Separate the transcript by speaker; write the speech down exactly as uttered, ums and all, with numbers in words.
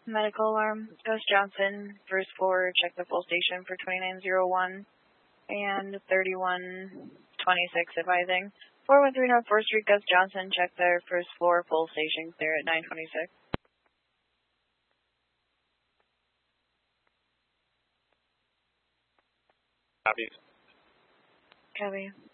Speaker 1: Medical alarm. Gus Johnson, first floor, check the full station for twenty-nine oh one and thirty-one twenty-six advising. four one three North fourth Street, Gus Johnson, check their first floor, full station, clear at nine twenty-six.
Speaker 2: Copy.
Speaker 1: Copy.